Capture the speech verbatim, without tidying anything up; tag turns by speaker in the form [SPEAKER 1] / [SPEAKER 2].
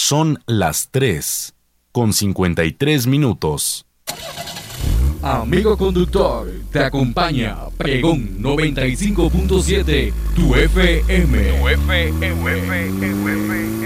[SPEAKER 1] Son las tres con cincuenta y tres minutos.
[SPEAKER 2] Amigo conductor, te acompaña Pregón noventa y cinco punto siete, tu F M. Tu F M.